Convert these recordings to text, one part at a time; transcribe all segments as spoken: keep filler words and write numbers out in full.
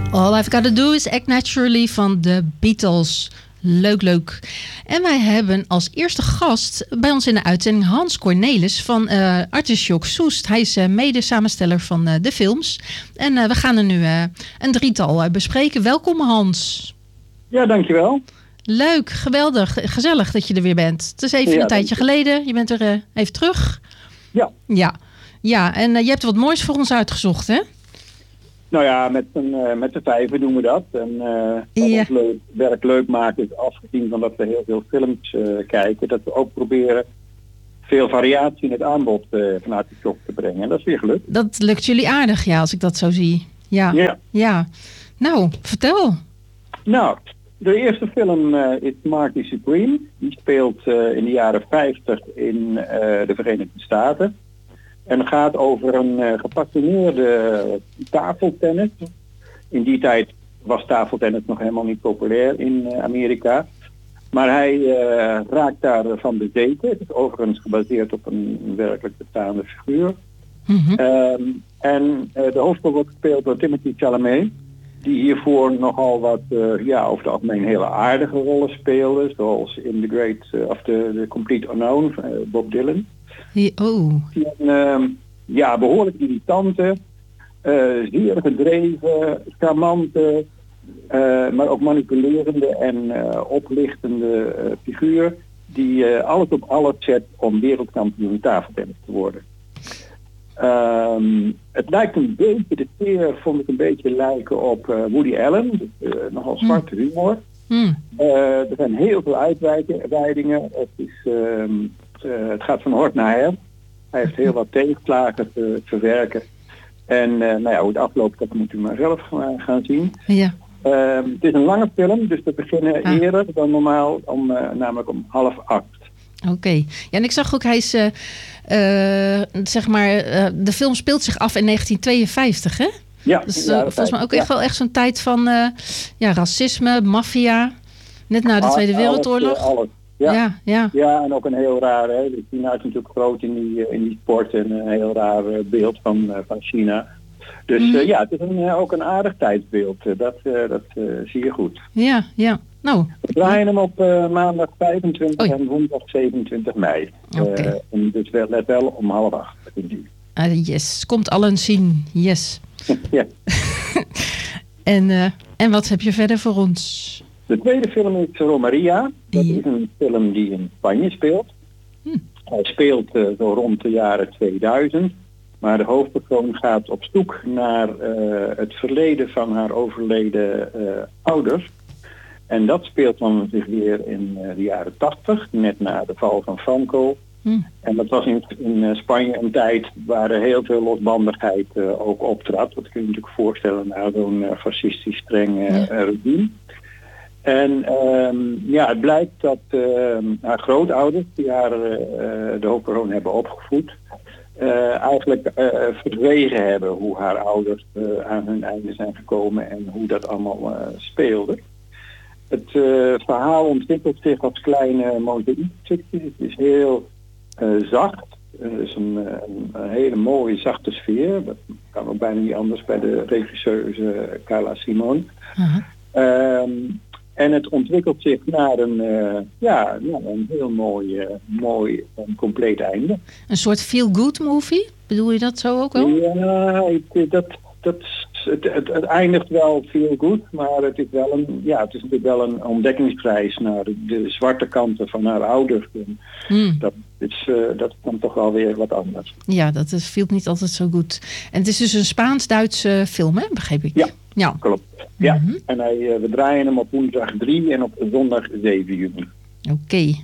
All I've Gotta Do Is Act Naturally van de Beatles. Leuk, leuk. En wij hebben als eerste gast bij ons in de uitzending Hans Cornelis van uh, Artisjok Soest. Hij is uh, mede-samensteller van uh, de films. En uh, we gaan er nu uh, een drietal uh, bespreken. Welkom Hans. Ja, dankjewel. Leuk, geweldig, gezellig dat je er weer bent. Het is even ja, een tijdje geleden. Je bent er uh, even terug. Ja. Ja, ja. En uh, je hebt wat moois voor ons uitgezocht, hè? Nou ja, met, een, uh, met de vijven doen we dat. En uh, wat ja. ons leuk, werk leuk maakt is, afgezien van dat we heel veel films uh, kijken, dat we ook proberen veel variatie in het aanbod uh, vanuit de shop te brengen. En dat is weer gelukt. Dat lukt jullie aardig, ja, als ik dat zo zie. Ja. Ja. ja. Nou, vertel. Nou, de eerste film uh, is Marty Supreme. Die speelt uh, in de jaren vijftig in uh, de Verenigde Staten. En gaat over een uh, gepassioneerde tafeltennis. In die tijd was tafeltennis nog helemaal niet populair in uh, Amerika. Maar hij uh, raakt daar van bezeten. Het is overigens gebaseerd op een werkelijk bestaande figuur. Mm-hmm. Um, en uh, de hoofdrol wordt gespeeld door Timothée Chalamet. Die hiervoor nogal wat, uh, ja, over het algemeen hele aardige rollen speelde. Zoals in The Great, uh, of the, the Complete Unknown, uh, Bob Dylan. Oh. En, uh, ja, behoorlijk irritante, uh, zeer gedreven, charmante, uh, maar ook manipulerende en uh, oplichtende uh, figuur die uh, alles op alles zet om wereldkampioen tafeltennis te worden. Um, het lijkt een beetje, de sfeer vond ik een beetje lijken op uh, Woody Allen, dus, uh, nogal zwarte humor. Mm. Uh, er zijn heel veel uitweidingen. Het, is, uh, uh, het gaat van hort naar her. Hij heeft heel wat tegenslagen te verwerken. En uh, nou ja, hoe het afloopt, dat moet u maar zelf gaan, gaan zien. Ja. Uh, het is een lange film, dus we beginnen ah. eerder dan normaal, om, uh, namelijk om half acht. Oké. Okay. Ja, en ik zag ook, hij is, uh, uh, zeg maar, uh, de film speelt zich af in negentien tweeënvijftig, hè? Ja. Dus uh, volgens mij ook echt ja. wel echt zo'n tijd van uh, ja, racisme, maffia, net na de alles, Tweede Wereldoorlog. Alles, alles. Ja. Ja, ja. ja, en ook een heel raar, hè. China is natuurlijk groot in die, in die sport en een heel raar beeld van, uh, van China. Dus mm-hmm. uh, ja, het is een, uh, ook een aardig tijdsbeeld. Uh, dat uh, dat uh, zie je goed. Ja, ja. Nou. We draaien hem op uh, maandag vijfentwintig Oei. en woensdag zevenentwintig mei. Okay. Uh, en dus wel, let wel om half acht. Uh, yes, komt allen zien. Yes. ja. en, uh, en wat heb je verder voor ons? De tweede film is Romaria. Dat ja. is een film die in Spanje speelt. Hm. Hij speelt uh, zo rond de jaren tweeduizend. Maar de hoofdpersoon gaat op zoek naar uh, het verleden van haar overleden uh, ouders. En dat speelt dan zich weer in uh, de jaren tachtig, net na de val van Franco. Hm. En dat was in, in uh, Spanje een tijd waar er heel veel losbandigheid uh, ook optrad. Dat kun je natuurlijk voorstellen na zo'n uh, fascistisch streng uh, ja. regime. En um, ja, het blijkt dat uh, haar grootouders, die haar uh, de hoofdpersoon hebben opgevoed, uh, eigenlijk uh, verzwegen hebben hoe haar ouders uh, aan hun einde zijn gekomen en hoe dat allemaal uh, speelde. Het uh, verhaal ontwikkelt zich als kleine mozaïekstukjes. Het is heel uh, zacht. Het is een, een, een hele mooie zachte sfeer. Dat kan ook bijna niet anders bij de regisseuse Carla Simon. Uh-huh. Um, En het ontwikkelt zich naar een, uh, ja, nou, een heel mooi, uh, mooi en compleet einde. Een soort feel-good movie? Bedoel je dat zo ook wel? Ja, ik, dat, dat, het, het, het eindigt wel feel good, maar het is wel een, ja, het is natuurlijk wel een ontdekkingsreis naar de, de zwarte kanten van haar ouders. Mm. Dat is, uh, dat kan toch wel weer wat anders. Ja, dat is, viel niet altijd zo goed. En het is dus een Spaans-Duitse film, hè? Begreep ik? Ja. Ja, klopt. Ja, mm-hmm. en hij, uh, we draaien hem op woensdag drie en op zondag zeven juni. Oké, okay.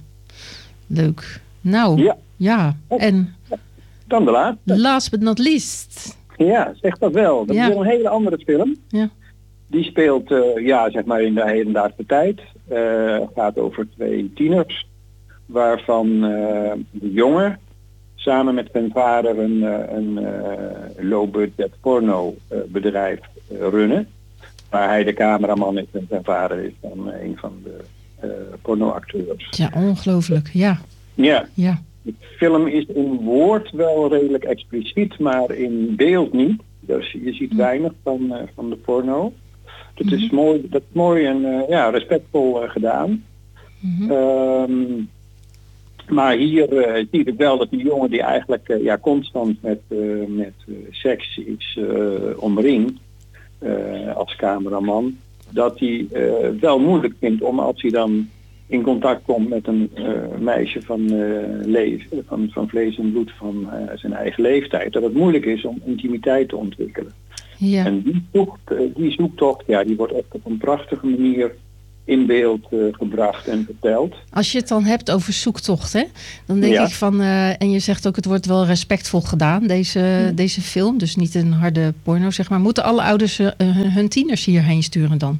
Leuk. Nou, ja. ja. En dan de laatste. Last but not least. Ja, zeg dat wel. Dat ja. is een hele andere film. Ja. Die speelt, uh, ja, zeg maar in de hedendaagse tijd. Uh, gaat over twee tieners, waarvan uh, de jongen samen met zijn vader een, een uh, low-budget porno uh, bedrijf uh, runnen. Waar hij de cameraman is en zijn vader is dan uh, een van de uh, pornoacteurs. Ja, ongelooflijk, ja. Ja. ja. De film is in woord wel redelijk expliciet, maar in beeld niet. Dus je ziet weinig van, uh, van de porno. Dat Mm-hmm. is mooi, dat is mooi en uh, ja, respectvol uh, gedaan. Mm-hmm. Um, maar hier uh, zie ik wel dat die jongen die eigenlijk uh, ja, constant met, uh, met uh, seks is uh, omringd uh, als cameraman, dat hij uh, wel moeilijk vindt om als hij dan in contact komt met een uh, meisje van, uh, leef, van, van vlees en bloed van uh, zijn eigen leeftijd, dat het moeilijk is om intimiteit te ontwikkelen. Ja. En die, zoekt, die zoektocht, ja, die wordt echt op een prachtige manier in beeld uh, gebracht en verteld. Als je het dan hebt over zoektocht, hè, dan denk ja. ik van, uh, en je zegt ook het wordt wel respectvol gedaan, deze, ja. deze film, dus niet een harde porno, zeg maar. Moeten alle ouders uh, hun, hun tieners hierheen sturen dan?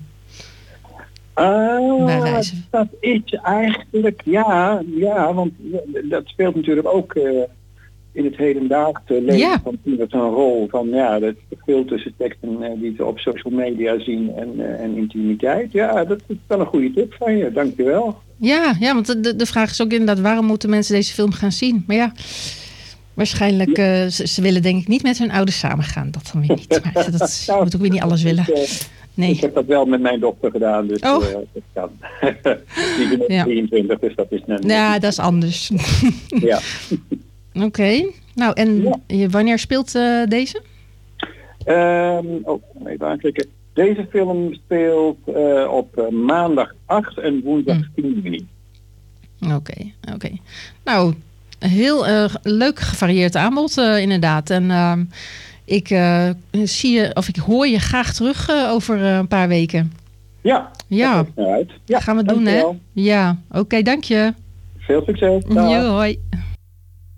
Uh, dat is eigenlijk, ja, ja, want dat speelt natuurlijk ook uh, in het hedendaagse leven ja. van tieners een rol van, ja, het verschil tussen teksten uh, die ze op social media zien en, uh, en intimiteit. Ja, dat is wel een goede tip van je, dankjewel. Ja, ja, want de, de vraag is ook inderdaad, waarom moeten mensen deze film gaan zien? Maar ja, waarschijnlijk, uh, ze, ze willen denk ik niet met hun ouders samengaan, dat dan weer niet. Maar dat nou, moet ook weer niet alles willen. Nee. Ik heb dat wel met mijn dochter gedaan, dus oh. uh, dat kan. Die is ja. drieëntwintig, dus dat is net... Ja, dat is anders. Ja. Oké. Okay. Nou, en ja. wanneer speelt uh, deze? Um, oh, even aanklikken. Deze film speelt uh, op uh, maandag acht en woensdag tien juni. Oké, okay, oké. Okay. Nou, heel uh, leuk gevarieerd aanbod uh, inderdaad. En... Uh, Ik uh, zie je, of ik hoor je graag terug uh, over uh, een paar weken. Ja, ja. dat uit. Ja, gaan we doen, hè? Ja, oké, okay, dank je. Veel succes. Jo, hoi.